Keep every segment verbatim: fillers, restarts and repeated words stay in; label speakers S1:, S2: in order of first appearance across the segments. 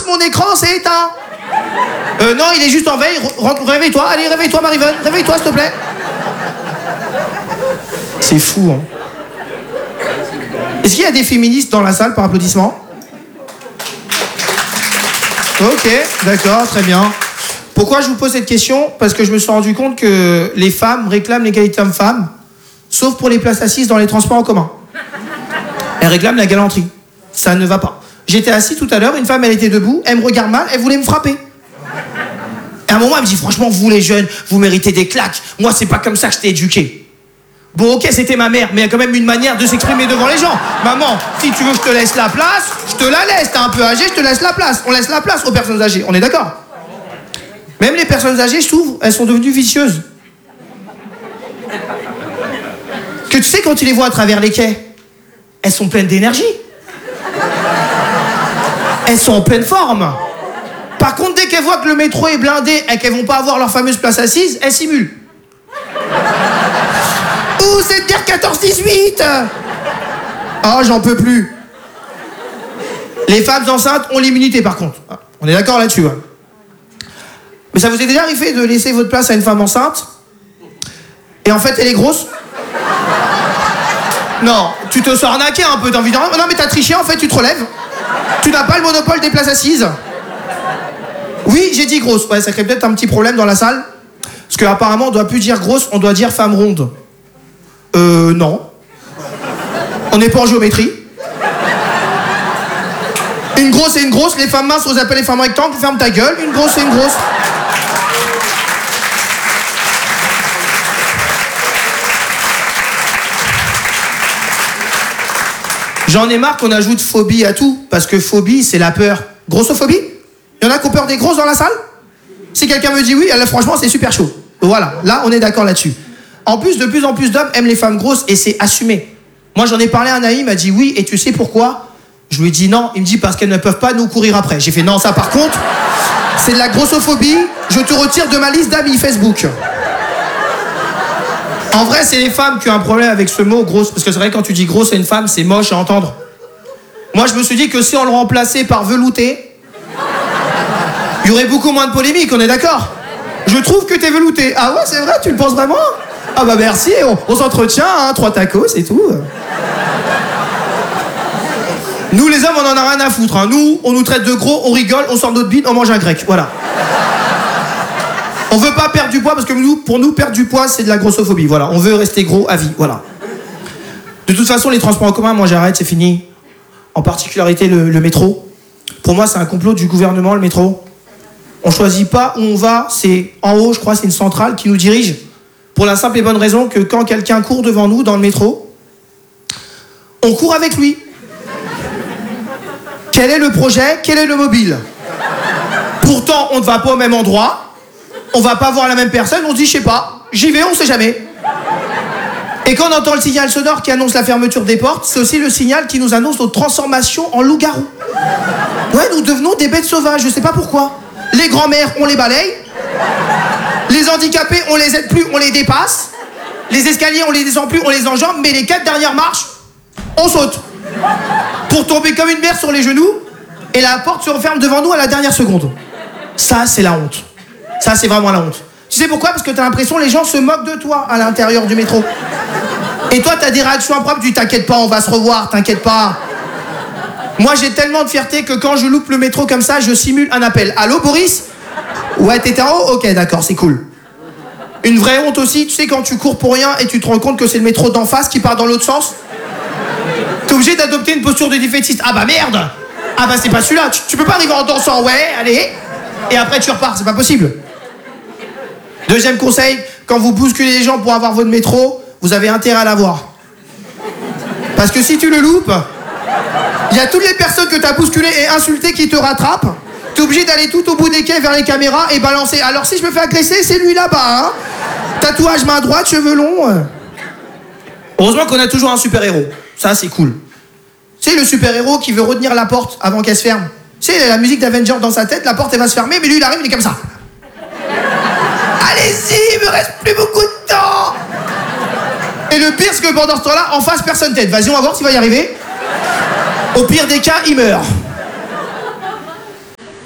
S1: mon écran s'est éteint. Euh, non, il est juste en veille. Re- réveille-toi, allez, réveille-toi, Marivonne. Réveille-toi, s'il te plaît. C'est fou, hein. Est-ce qu'il y a des féministes dans la salle par applaudissement? Ok, d'accord, très bien. Pourquoi je vous pose cette question? Parce que je me suis rendu compte que les femmes réclament l'égalité homme-femme, sauf pour les places assises dans les transports en commun. Elles réclament la galanterie. Ça ne va pas. J'étais assis tout à l'heure, une femme, elle était debout, elle me regarde mal, elle voulait me frapper. Et à un moment, elle me dit, franchement, vous les jeunes, vous méritez des claques. Moi, c'est pas comme ça que je t'ai éduqué. Bon, ok, c'était ma mère, mais il y a quand même une manière de s'exprimer devant les gens. Maman, si tu veux que je te laisse la place, je te la laisse. T'es un peu âgé, je te laisse la place. On laisse la place aux personnes âgées, on est d'accord? Même les personnes âgées, je trouve, elles sont devenues vicieuses. Que tu sais, quand tu les vois à travers les quais, elles sont pleines d'énergie. Elles sont en pleine forme. Par contre, dès qu'elles voient que le métro est blindé et qu'elles vont pas avoir leur fameuse place assise, elles simulent. Ouh, c'est de dire quatorze dix-huit. Ah, j'en peux plus. Les femmes enceintes ont l'immunité, par contre. On est d'accord là-dessus, hein. Mais ça vous est déjà arrivé de laisser votre place à une femme enceinte et en fait, elle est grosse? Non, tu te sens arnaquer un peu, t'as envie de... Non, mais t'as triché, en fait, tu te relèves. Tu n'as pas le monopole des places assises. Oui, j'ai dit grosse. Ouais, ça crée peut-être un petit problème dans la salle. Parce qu'apparemment, on doit plus dire grosse, on doit dire femme ronde. Euh, non. On n'est pas en géométrie. Une grosse, c'est une grosse. Les femmes minces, on les appelle les femmes rectangles. Ferme ta gueule. Une grosse, c'est une grosse. J'en ai marre qu'on ajoute phobie à tout, parce que phobie, c'est la peur. Grossophobie? Il y en a qui ont peur des grosses dans la salle? Si quelqu'un me dit oui, là, franchement, c'est super chaud. Voilà, là, on est d'accord là-dessus. En plus, de plus en plus d'hommes aiment les femmes grosses, et c'est assumé. Moi, j'en ai parlé à un ami, il m'a dit oui, et tu sais pourquoi? Je lui ai dit non, il me dit parce qu'elles ne peuvent pas nous courir après. J'ai fait non, ça par contre, c'est de la grossophobie, je te retire de ma liste d'amis Facebook. En vrai, c'est les femmes qui ont un problème avec ce mot grosse, parce que c'est vrai que quand tu dis grosse à une femme, c'est moche à entendre. Moi, je me suis dit que si on le remplaçait par velouté, il y aurait beaucoup moins de polémique, on est d'accord? Je trouve que t'es velouté. Ah ouais, c'est vrai, tu le penses vraiment? Ah bah merci, on, on s'entretient, hein, trois tacos, c'est tout. Nous, les hommes, on en a rien à foutre, hein. Nous, on nous traite de gros, on rigole, on sort notre bite, on mange un grec, voilà. On veut pas perdre du poids parce que nous, pour nous, perdre du poids, c'est de la grossophobie. Voilà, on veut rester gros à vie. Voilà. De toute façon, les transports en commun, moi j'arrête, c'est fini. En particularité le, le métro. Pour moi, c'est un complot du gouvernement, le métro. On choisit pas où on va, c'est en haut, je crois, c'est une centrale qui nous dirige. Pour la simple et bonne raison que quand quelqu'un court devant nous dans le métro, on court avec lui. Quel est le projet? Quel est le mobile? Pourtant, on ne va pas au même endroit. On va pas voir la même personne, on se dit, je sais pas, j'y vais, on sait jamais. Et quand on entend le signal sonore qui annonce la fermeture des portes, c'est aussi le signal qui nous annonce notre transformation en loup-garou. Ouais, nous devenons des bêtes sauvages, je sais pas pourquoi. Les grands-mères, on les balaye. Les handicapés, on les aide plus, on les dépasse. Les escaliers, on les descend plus, on les enjambe, mais les quatre dernières marches, on saute. Pour tomber comme une mère sur les genoux, et la porte se referme devant nous à la dernière seconde. Ça, c'est la honte. Ça, c'est vraiment la honte. Tu sais pourquoi? Parce que t'as l'impression que les gens se moquent de toi à l'intérieur du métro. Et toi, t'as des réactions impropres, tu dis, t'inquiète pas, on va se revoir, t'inquiète pas. Moi, j'ai tellement de fierté que quand je loupe le métro comme ça, je simule un appel. Allô, Boris? Ouais, t'es en haut? Ok, d'accord, c'est cool. Une vraie honte aussi, tu sais, quand tu cours pour rien et tu te rends compte que c'est le métro d'en face qui part dans l'autre sens. T'es obligé d'adopter une posture de défaitiste. Ah bah merde! Ah bah c'est pas celui-là, tu, tu peux pas arriver en dansant, ouais, allez. Et après tu repars, c'est pas possible. Deuxième conseil, quand vous bousculez les gens pour avoir votre métro, vous avez intérêt à l'avoir. Parce que si tu le loupes, il y a toutes les personnes que t'as bousculées et insultées qui te rattrapent. T'es obligé d'aller tout au bout des quais vers les caméras et balancer. Alors si je me fais agresser, c'est lui là-bas, hein. Tatouage main droite, cheveux longs. Heureusement qu'on a toujours un super-héros. Ça, c'est cool. C'est le super-héros qui veut retenir la porte avant qu'elle se ferme. Tu sais, la musique d'Avenger dans sa tête, la porte elle va se fermer, mais lui il arrive, il est comme ça. Allez-y, il me reste plus beaucoup de temps. Et le pire, c'est que pendant ce temps-là, en face, personne t'aide. Vas-y, on va voir s'il va y arriver. Au pire des cas, il meurt.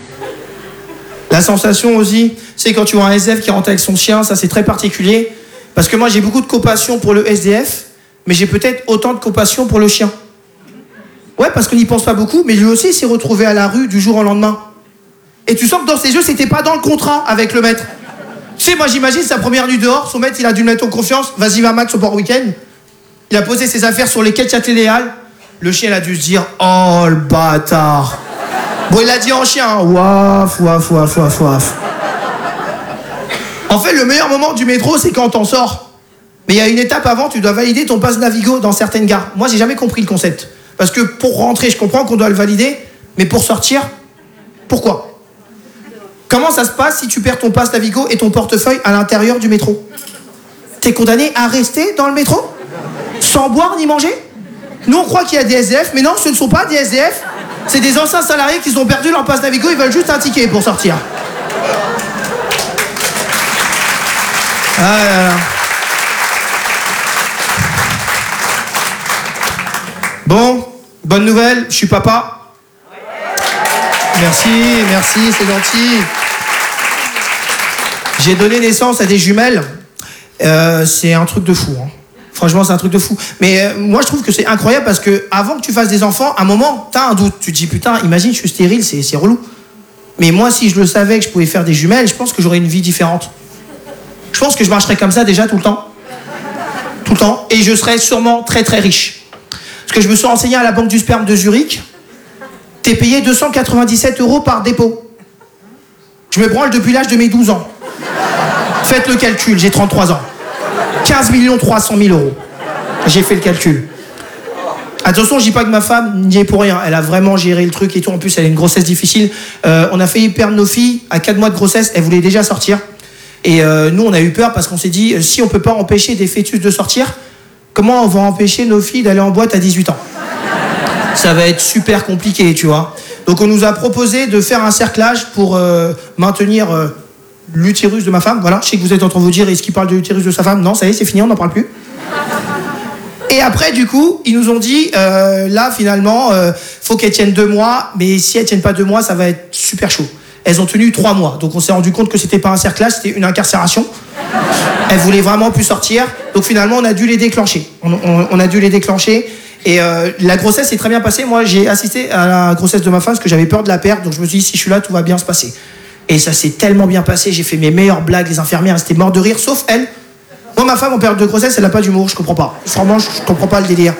S1: La sensation aussi, c'est quand tu vois un S D F qui rentre avec son chien, ça c'est très particulier. Parce que moi j'ai beaucoup de compassion pour le S D F, mais j'ai peut-être autant de compassion pour le chien. Ouais, parce qu'on n'y pense pas beaucoup, mais lui aussi il s'est retrouvé à la rue du jour au lendemain. Et tu sens que dans ses yeux, c'était pas dans le contrat avec le maître. Tu sais, moi j'imagine sa première nuit dehors, son maître il a dû le mettre en confiance, vas-y va Max au port week-end. Il a posé ses affaires sur les quais de Châtelet-Les-Halles. Le chien il a dû se dire, oh le bâtard. Bon, il l'a dit en chien, hein. Waf, waf, waf, waf, waf. En fait, le meilleur moment du métro, c'est quand t'en sors. Mais il y a une étape avant, tu dois valider ton passe Navigo dans certaines gares. Moi, j'ai jamais compris le concept. Parce que pour rentrer, je comprends qu'on doit le valider, mais pour sortir, pourquoi? Comment ça se passe si tu perds ton passe Navigo et ton portefeuille à l'intérieur du métro? T'es condamné à rester dans le métro? Sans boire ni manger? Nous, on croit qu'il y a des S D F, mais non, ce ne sont pas des S D F. C'est des anciens salariés qui ont perdu leur passe Navigo, ils veulent juste un ticket pour sortir. Ah là là. Bon, bonne nouvelle, je suis papa. Merci, merci, c'est gentil. J'ai donné naissance à des jumelles. Euh, c'est un truc de fou, hein. Franchement, c'est un truc de fou. Mais euh, moi, je trouve que c'est incroyable parce que avant que tu fasses des enfants, à un moment, t'as un doute. Tu te dis, putain, imagine, je suis stérile, c'est, c'est relou. Mais moi, si je le savais que je pouvais faire des jumelles, je pense que j'aurais une vie différente. Je pense que je marcherais comme ça déjà tout le temps. Tout le temps. Et je serais sûrement très, très riche. Parce que je me suis renseigné à la Banque du Sperme de Zurich. T'es payé deux cent quatre-vingt-dix-sept euros par dépôt. Je me branle depuis l'âge de mes douze ans. Faites le calcul, j'ai trente-trois ans. quinze millions trois cent mille euros. J'ai fait le calcul. Attention, je dis pas que ma femme n'y est pour rien. Elle a vraiment géré le truc et tout. En plus, elle a une grossesse difficile. Euh, on a failli perdre nos filles à quatre mois de grossesse. Elle voulait déjà sortir. Et euh, nous, on a eu peur parce qu'on s'est dit, euh, si on peut pas empêcher des fœtus de sortir, comment on va empêcher nos filles d'aller en boîte à dix-huit ans? Ça va être super compliqué, tu vois. Donc, on nous a proposé de faire un cerclage pour euh, maintenir... Euh, l'utérus de ma femme, voilà. Je sais que vous êtes en train de vous dire, est-ce qu'il parle de l'utérus de sa femme? Non, ça y est, c'est fini, on n'en parle plus. Et après, du coup, ils nous ont dit, euh, là, finalement, euh, faut qu'elles tiennent deux mois, mais si elles tiennent pas deux mois, ça va être super chaud. Elles ont tenu trois mois, donc on s'est rendu compte que c'était pas un cerclage, c'était une incarcération. Elles voulaient vraiment plus sortir, donc finalement, on a dû les déclencher. On, on, on a dû les déclencher. Et euh, la grossesse s'est très bien passée. Moi, j'ai assisté à la grossesse de ma femme parce que j'avais peur de la perdre, donc je me suis dit, si je suis là, tout va bien se passer. Et ça s'est tellement bien passé, j'ai fait mes meilleures blagues, les infirmières elles étaient mortes de rire, sauf elle. Moi, ma femme, en période de grossesse, elle n'a pas d'humour, je comprends pas. Vraiment, je comprends pas le délire.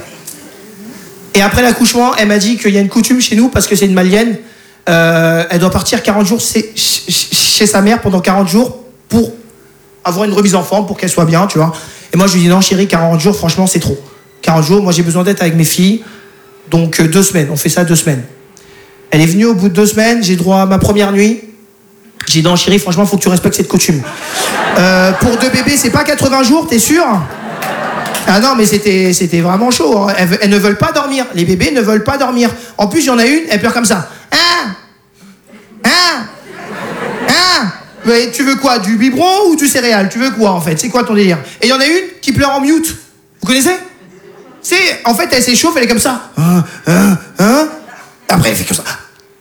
S1: Et après l'accouchement, elle m'a dit qu'il y a une coutume chez nous, parce que c'est une malienne, euh, elle doit partir quarante jours chez, chez sa mère pendant quarante jours pour avoir une remise en forme, pour qu'elle soit bien, tu vois. Et moi, je lui dis, non, chérie, quarante jours, franchement, c'est trop. quarante jours, moi, j'ai besoin d'être avec mes filles, donc euh, deux semaines, on fait ça deux semaines. Elle est venue au bout de deux semaines, j'ai droit à ma première nuit. J'ai dit non chérie, franchement faut que tu respectes cette coutume. Euh, pour deux bébés c'est pas quatre-vingts jours, t'es sûr? Ah non mais c'était, c'était vraiment chaud, hein. elles, elles ne veulent pas dormir, les bébés ne veulent pas dormir. En plus il y en a une, elle pleure comme ça. Hein? Hein? Hein? Mais tu veux quoi? Du biberon ou du céréal? Tu veux quoi en fait? C'est quoi ton délire? Et il y en a une qui pleure en mute. Vous connaissez? C'est, en fait elle s'échauffe, elle est comme ça. Hein? Hein? Hein? Après elle fait comme ça.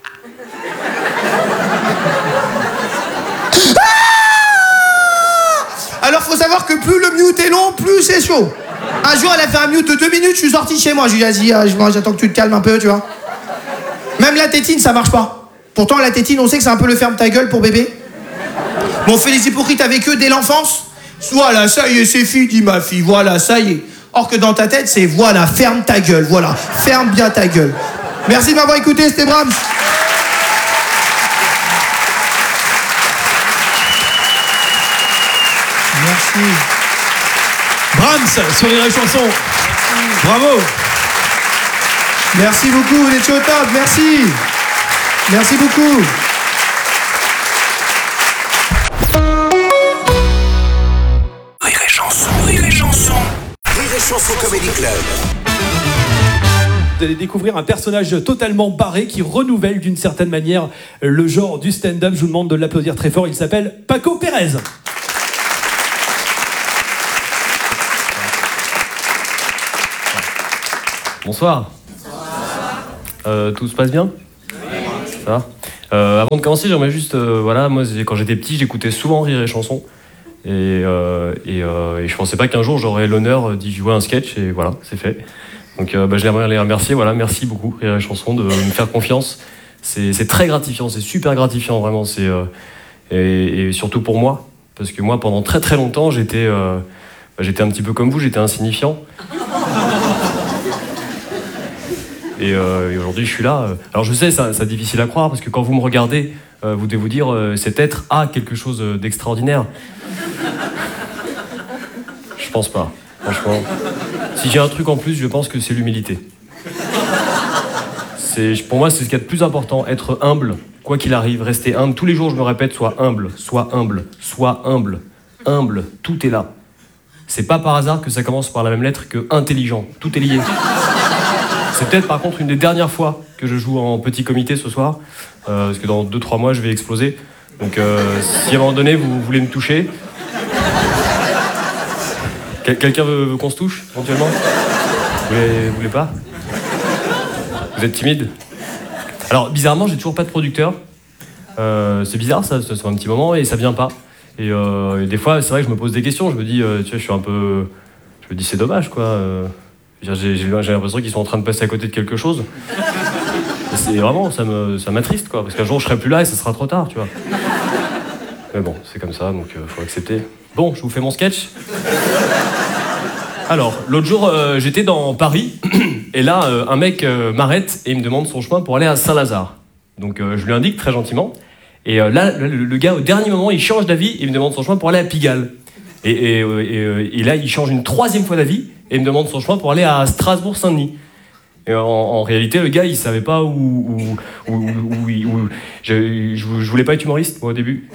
S1: Alors faut savoir que plus le mute est long, plus c'est chaud. Un jour elle a fait un mute de deux minutes, je suis sorti de chez moi. Je lui ai dit, vas-y, moi j'attends que tu te calmes un peu, tu vois. Même la tétine, ça marche pas. Pourtant la tétine, on sait que c'est un peu le ferme ta gueule pour bébé. Mais on fait les hypocrites avec eux dès l'enfance. Voilà, ça y est, c'est fini ma fille, voilà, ça y est. Or que dans ta tête, c'est voilà, ferme ta gueule, voilà, ferme bien ta gueule. Merci de m'avoir écouté, c'était Brahms. Merci.
S2: Brahms sur les vraies chansons. Merci. Bravo.
S1: Merci beaucoup, vous étiez au top, merci. Merci beaucoup.
S3: Rire et chanson, rire et chanson. Rire et chanson Comedy Club.
S2: Vous allez découvrir un personnage totalement barré qui renouvelle d'une certaine manière le genre du stand-up. Je vous demande de l'applaudir très fort. Il s'appelle Paco Pérez.
S4: Bonsoir. Bonsoir. Euh, tout se passe bien? Oui. Ça va? Euh, avant de commencer, j'aimerais juste, euh, voilà, moi quand j'étais petit, j'écoutais souvent Rire et Chanson. Et, euh, et, euh, et je pensais pas qu'un jour j'aurais l'honneur d'y jouer un sketch, et voilà, c'est fait. Donc euh, bah, je les remercier, voilà, merci beaucoup Rire et Chanson de me faire confiance. C'est, c'est très gratifiant, c'est super gratifiant vraiment, c'est, euh, et, et surtout pour moi, parce que moi pendant très très longtemps j'étais, euh, bah, j'étais un petit peu comme vous, j'étais insignifiant. Et, euh, et aujourd'hui je suis là. Alors je sais, c'est, c'est difficile à croire, parce que quand vous me regardez, euh, vous devez vous dire, euh, cet être a quelque chose d'extraordinaire. Je pense pas, franchement. Si j'ai un truc en plus, je pense que c'est l'humilité. C'est, pour moi, c'est ce qu'il y a de plus important, être humble, quoi qu'il arrive, rester humble. Tous les jours, je me répète, sois humble, sois humble, sois humble, humble, tout est là. C'est pas par hasard que ça commence par la même lettre que intelligent, tout est lié. C'est peut-être par contre une des dernières fois que je joue en petit comité ce soir, euh, parce que dans deux trois mois, je vais exploser. Donc euh, si à un moment donné, vous voulez me toucher... Quel- quelqu'un veut, veut qu'on se touche, éventuellement ? Vous voulez, vous voulez pas ? Vous êtes timide ? Alors, bizarrement, j'ai toujours pas de producteur. Euh, c'est bizarre, ça, ça, ça fait un petit moment, et ça vient pas. Et, euh, et des fois, c'est vrai que je me pose des questions. Je me dis, euh, tu vois, je suis un peu... Je me dis, c'est dommage, quoi. Euh, j'ai, j'ai, j'ai l'impression qu'ils sont en train de passer à côté de quelque chose. Et c'est vraiment, ça, me, ça m'attriste, quoi. Parce qu'un jour, je serai plus là et ça sera trop tard, tu vois. Mais bon, c'est comme ça, donc euh, faut accepter. Bon, je vous fais mon sketch. Alors, l'autre jour, euh, j'étais dans Paris, et là, euh, un mec euh, m'arrête et il me demande son chemin pour aller à Saint-Lazare. Donc, euh, je lui indique très gentiment. Et euh, là, le, le gars, au dernier moment, il change d'avis et il me demande son chemin pour aller à Pigalle. Et, et, euh, et, euh, et là, il change une troisième fois d'avis et il me demande son chemin pour aller à Strasbourg-Saint-Denis. Et en, en réalité, le gars, il savait pas où... où, où, où, où, où je, je, je voulais pas être humoriste, moi, au début.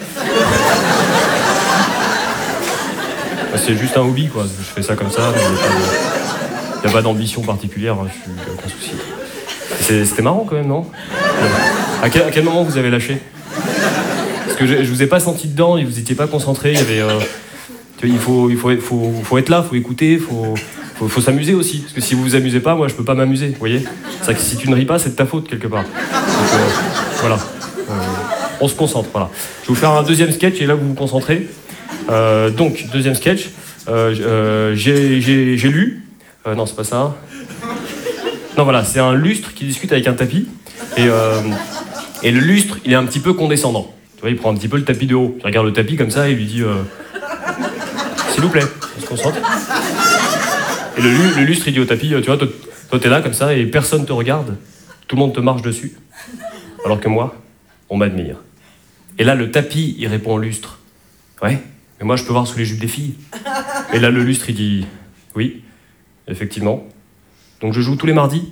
S4: C'est juste un hobby, quoi. Je fais ça comme ça, mais il n'y a, a pas d'ambition particulière, hein. Je suis aucun souci. C'est, c'était marrant quand même, non ? à quel, à quel moment vous avez lâché ? Parce que je, je vous ai pas senti dedans, et vous étiez pas concentré. Il y avait, euh, tu vois, il faut, il faut, il faut, faut être là, faut écouter, faut, faut, faut s'amuser aussi. Parce que si vous vous amusez pas, moi je peux pas m'amuser, vous voyez ? C'est vrai que si tu ne ris pas, c'est de ta faute quelque part. Donc euh, voilà. Euh, on se concentre, voilà. Je vais vous faire un deuxième sketch et là vous vous concentrez. Euh, donc, deuxième sketch, euh, euh, j'ai, j'ai, j'ai lu, euh, non c'est pas ça, non voilà, c'est un lustre qui discute avec un tapis, et, euh, et le lustre, il est un petit peu condescendant, tu vois, il prend un petit peu le tapis de haut, il regarde le tapis comme ça et il lui dit, euh, s'il vous plaît, on se concentre, et le, le lustre il dit au tapis, tu vois, toi, toi t'es là comme ça et personne te regarde, tout le monde te marche dessus, alors que moi, on m'admire. Et là le tapis, il répond au lustre, ouais. Mais moi, je peux voir sous les jupes des filles. Et là, le lustre, il dit... Oui, effectivement. Donc, je joue tous les mardis.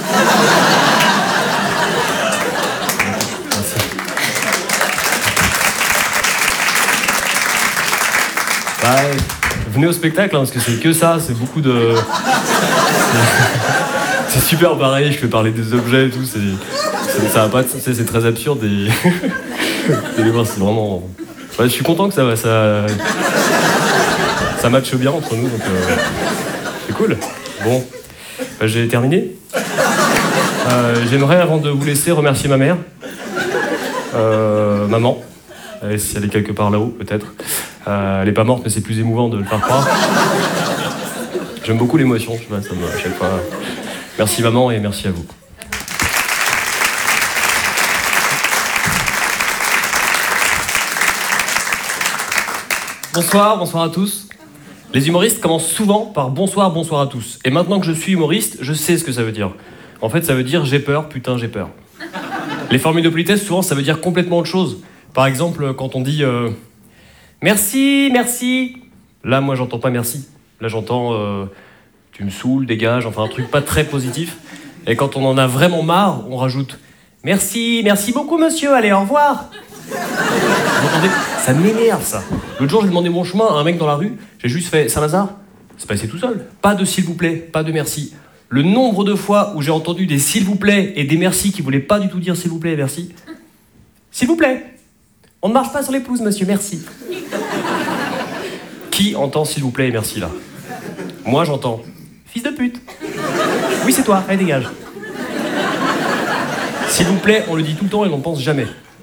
S4: Merci. Bah, venez au spectacle, hein, parce que c'est que ça, c'est beaucoup de... C'est super pareil, je fais parler des objets et tout, c'est... c'est ça va pas... C'est, c'est très absurde et... Vous allez voir, c'est vraiment... Ouais, je suis content que ça, ça, ça matche bien entre nous, donc euh, c'est cool. Bon, bah, j'ai terminé. Euh, j'aimerais, avant de vous laisser, remercier ma mère, euh, maman, euh, si elle est quelque part là-haut, peut-être. Euh, elle est pas morte, mais c'est plus émouvant de le faire croire. J'aime beaucoup l'émotion, je sais pas, ça me, à chaque fois. Merci maman et merci à vous. Bonsoir, bonsoir à tous. Les humoristes commencent souvent par bonsoir, bonsoir à tous. Et maintenant que je suis humoriste, je sais ce que ça veut dire. En fait, ça veut dire j'ai peur, putain, j'ai peur. Les formules de politesse, souvent, ça veut dire complètement autre chose. Par exemple, quand on dit euh, merci, merci. Là, moi, j'entends pas merci. Là, j'entends euh, tu me saoules, dégage, enfin un truc pas très positif. Et quand on en a vraiment marre, on rajoute merci, merci beaucoup, monsieur, allez, au revoir. Vous entendez ? Ça m'énerve, ça. L'autre jour, j'ai demandé mon chemin à un mec dans la rue. J'ai juste fait Saint-Lazare. C'est passé tout seul. Pas de s'il vous plaît, pas de merci. Le nombre de fois où j'ai entendu des s'il vous plaît et des merci qui voulaient pas du tout dire s'il vous plaît et merci. S'il vous plaît. On ne marche pas sur les pelouses, monsieur, merci. Qui entend s'il vous plaît et merci là ? Moi, j'entends fils de pute. Oui, c'est toi, allez, dégage. S'il vous plaît, on le dit tout le temps et on n'en pense jamais.